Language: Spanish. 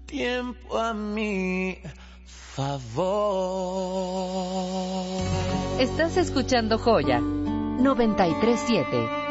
tiempo a mi favor. Estás escuchando Joya 93.7.